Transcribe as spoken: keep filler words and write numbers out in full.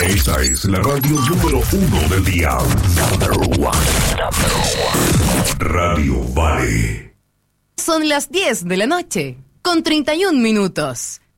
Esta es la radio número uno del día. Number one. Number one. Radio Vale. Son las diez de la noche, con treinta y un minutos.